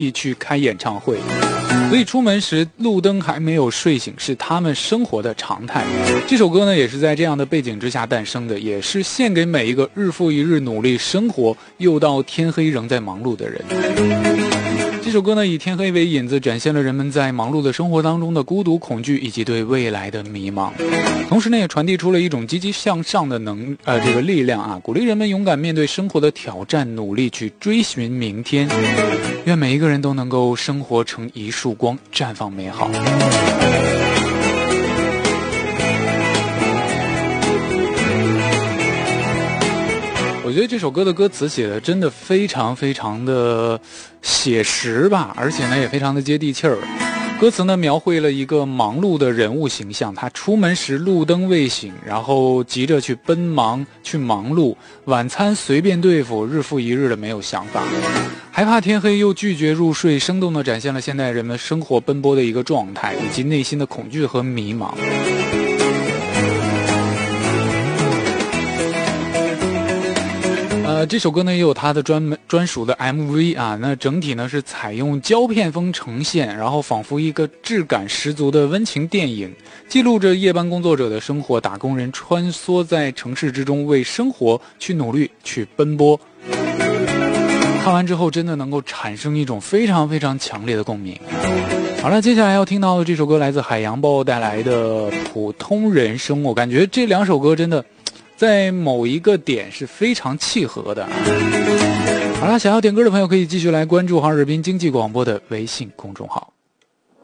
一去开演唱会。所以出门时路灯还没有睡醒是他们生活的常态。这首歌呢也是在这样的背景之下诞生的，也是献给每一个日复一日努力生活又到天黑仍在忙碌的人。这首歌呢以天黑为引子，展现了人们在忙碌的生活当中的孤独、恐惧以及对未来的迷茫，同时呢也传递出了一种积极向上的这个力量啊，鼓励人们勇敢面对生活的挑战，努力去追寻明天。愿每一个人都能够生活成一束光，绽放美好。我觉得这首歌的歌词写的真的非常非常的写实吧，而且呢也非常的接地气儿。歌词呢描绘了一个忙碌的人物形象，他出门时路灯未醒，然后急着去奔忙去忙碌，晚餐随便对付，日复一日的没有想法，还怕天黑又拒绝入睡，生动地展现了现代人们生活奔波的一个状态，以及内心的恐惧和迷茫。这首歌呢也有它的专属的 MV 啊，那整体呢是采用胶片风呈现，然后仿佛一个质感十足的温情电影，记录着夜班工作者的生活，打工人穿梭在城市之中，为生活去努力去奔波。看完之后真的能够产生一种非常非常强烈的共鸣。好了，接下来要听到的这首歌来自海洋豹带来的《普通人生》，我感觉这两首歌真的在某一个点是非常契合的。好了，想要点歌的朋友可以继续来关注哈尔滨经济广播的微信公众号。